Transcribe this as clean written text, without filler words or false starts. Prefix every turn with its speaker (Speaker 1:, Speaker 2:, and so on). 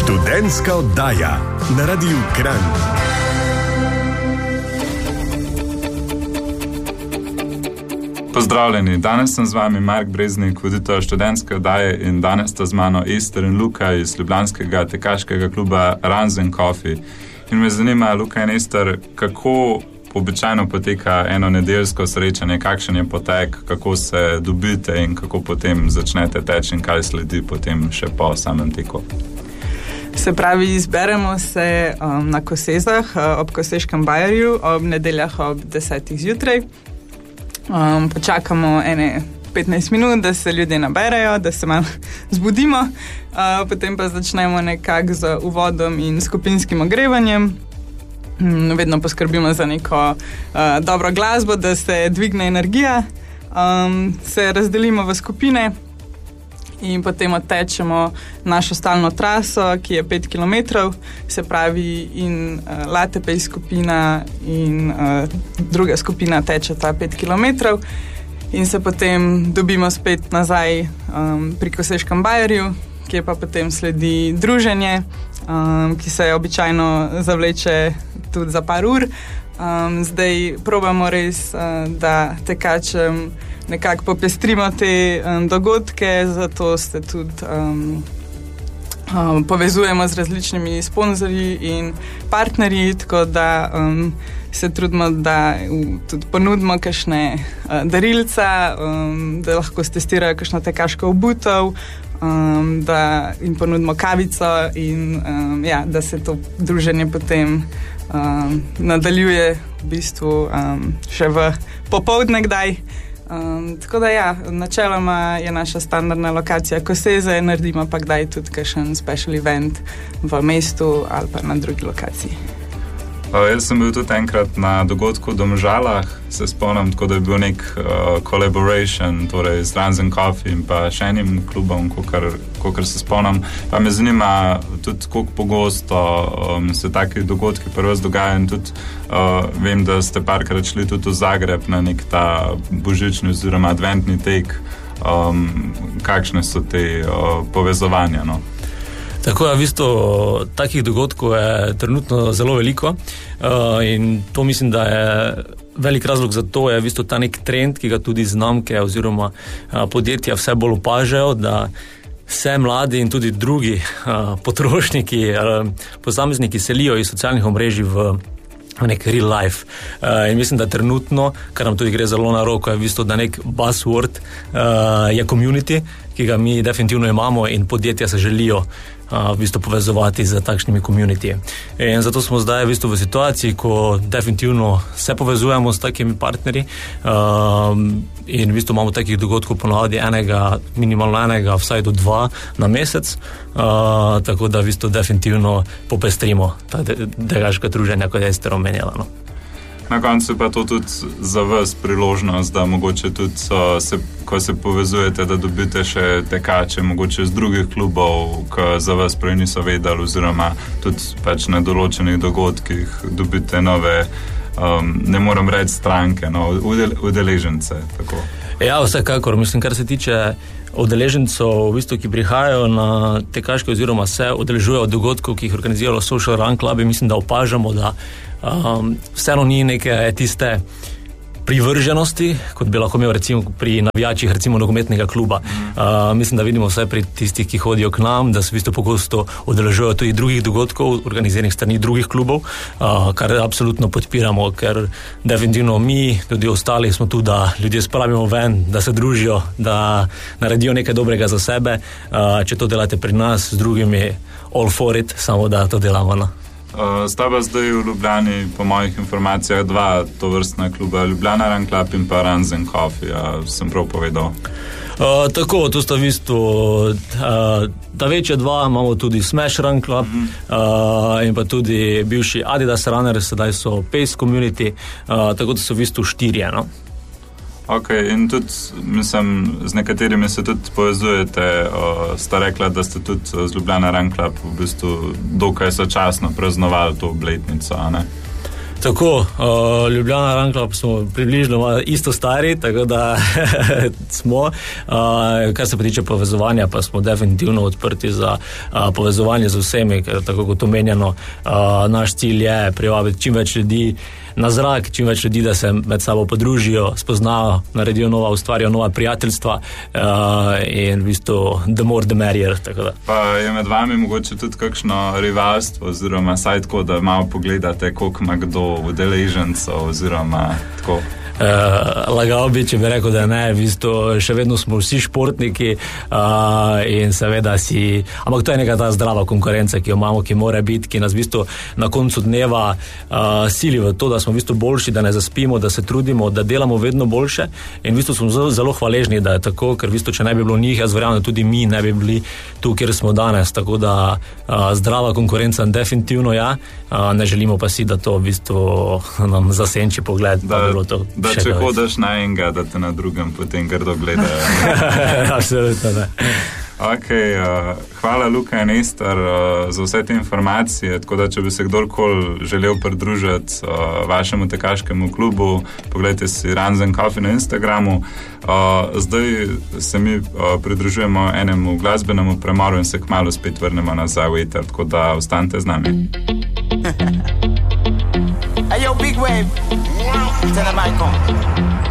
Speaker 1: Študentska oddaja na Radiu Kranj.
Speaker 2: Pozdravljeni, danes sem z vami Mark Breznik, voditelj študentske oddaje, in danes sta z mano Ester in Luka iz ljubljanskega tekaškega kluba Runs and Coffee. In me zanima, Luka in Ester, kako običajno poteka eno nedeljsko srečanje, kakšen je potek, kako se dobite in kako potem začnete teči in kaj sledi potem še po samem teku.
Speaker 3: Se pravi, izberemo se na Kosezah ob Koseškem bajerju ob nedeljah ob 10. zjutraj. Počakamo 15 minut, da se ljudje naberejo, da se malo zbudimo, potem pa začnemo nekako z uvodom in skupinskim ogrevanjem. Vedno poskrbimo za neko dobro glasbo, da se dvigne energija, se razdelimo v skupine in potem odtečemo našo stalno traso, ki je 5 km, se pravi in Latepej skupina in druga skupina teče ta 5 km in se potem dobimo spet nazaj pri Koseškem bajerju, kjer pa potem sledi druženje, ki se običajno zavleče tudi za par ur. Zdaj probamo res, da tekačem nekako popestrimo te dogodke, zato se tudi povezujemo z različnimi sponzorji in partnerji, tako da se trudimo, da tudi ponudimo kakšne darilca, da lahko stestirajo kakšno tekaško obutev, da jim ponudimo kavico in da se to druženje potem nadaljuje v bistvu še v popoldne kdaj. Tako da načeloma je naša standardna lokacija Koseze, naredimo pa kdaj tudi kakšen special event v mestu ali pa na drugi lokaciji.
Speaker 2: Jaz sem bil tudi enkrat na dogodku v Domžalah, se spomnim, tako da je bil nek collaboration, torej z Runs and Coffee in pa še enim klubom, kakor se spomnim. Pa me zanima tudi, koliko pogosto se taki dogodki pri vas dogajajo in tudi vem, da ste parkrat šli tudi v Zagreb na nek ta božični oziroma adventni tek. Kakšne so te povezovanja, no?
Speaker 4: Tako je, v bistvu, takih dogodkov je trenutno zelo veliko in to mislim, da je velik razlog za to, je v bistvu ta nek trend, ki ga tudi znamke oziroma podjetja vse bolj opažajo, da vse mladi in tudi drugi potrošniki, posamezniki selijo iz socialnih omrežij v nek real life. In mislim, da trenutno, kar nam tudi gre zelo na roko, je v bistvu, da nek buzzword je community, ki ga mi definitivno imamo in podjetja se želijo v bistvu povezovati z takšnimi community. In zato smo zdaj v bistvu v situaciji, ko definitivno se povezujemo s takimi partnerji in v bistvu imamo takih dogodkov ponavadi minimalno enega, vsaj do 2 na mesec, tako da v bistvu definitivno popestrimo tekaška druženja, kot je Ester omenjala, no.
Speaker 2: Na koncu pa to tudi za vas priložnost, da mogoče tudi, ko se povezujete, da dobite še tekače, mogoče z drugih klubov, ki za vas prej niso vedeli, oziroma tudi pač na določenih dogodkih dobite nove, ne moram reči stranke, no, udeležence. Tako.
Speaker 4: Ja, vsekakor. Mislim, kar se tiče udeležencev, v bistvu, ki prihajajo na tekaške oziroma se udeležujejo dogodkov, ki jih organizirajo social run clubi, mislim, da opažamo, da vseeno ni neke tiste privrženosti, kot bi lahko imel recimo pri navijačih recimo nogometnega kluba. Mislim, da vidimo vse pri tistih, ki hodijo k nam, da se v bistvu pogosto udeležujejo tudi drugih dogodkov, organiziranih strani drugih klubov, kar absolutno podpiramo, ker definitivno mi, tudi ostali, smo tu, da ljudje spravimo ven, da se družijo, da naredijo nekaj dobrega za sebe. Če to delate pri nas, z drugimi, all for it, samo da to delamo, no.
Speaker 2: Sta pa zdaj v Ljubljani, po mojih informacijah, 2 tovrstna kluba, Ljubljana Run Club in pa Runs and Coffee, sem prav povedal.
Speaker 4: Tako, tu sta v bistvu ta večja 2, imamo tudi Smash Run Club in pa tudi bivši Adidas Runner, sedaj so Pace Community, tako da so v bistvu 4, no.
Speaker 2: Ok, in tudi, mislim, z nekaterimi se tudi povezujete, sta rekla, da ste tudi z Ljubljana Run Club v bistvu dokaj sočasno praznovali to obletnico, a ne?
Speaker 4: Tako, Ljubljana Run Club smo približno isto stari, tako da smo. Kar se pa tiče povezovanja, pa smo definitivno odprti za povezovanje z vsemi, ker tako kot omenjeno, naš cilj je privabiti čim več ljudi na zrak, čim več ljudi, da se med sabo podružijo, spoznajo, naredijo nova, ustvarijo nova prijateljstva in v bistvu the more the merrier. Tako da.
Speaker 2: Pa je med vami mogoče tudi kakšno rivalstvo oziroma saj tako, da malo pogledate, koliko ima kdo udeležencev oziroma tako?
Speaker 4: Lagal bi, če bi rekel, da ne, v bistvu še vedno smo vsi športniki in seveda ampak to je neka ta zdrava konkurenca, ki jo imamo, ki mora biti, ki nas v bistvu na koncu dneva sili v to, da smo v bistvu boljši, da ne zaspimo, da se trudimo, da delamo vedno boljše in v bistvu smo zelo hvaležni, da je tako, ker v bistvu, če ne bi bilo njih, jaz verjamem, da tudi mi ne bi bili tu, kjer smo danes, tako da zdrava konkurenca definitivno ja, ne želimo pa si, da to v bistvu nam zasenči pogled, pa bilo to.
Speaker 2: Da če hodaš na enega, da te na drugem potem grdo gledajo.
Speaker 4: Absolutno, ne.
Speaker 2: Ok, hvala Luka in Ester za vse te informacije, tako da če bi se kdorkoli želel pridružiti vašemu tekaškemu klubu, pogledajte si Runs and Coffee na Instagramu. Zdaj se mi pridružujemo enemu glasbenemu premoru in se kmalu spet vrnemo nazaj v eter, tako da ostanite z nami.
Speaker 5: Hey yo, Big Wave, tell them I come.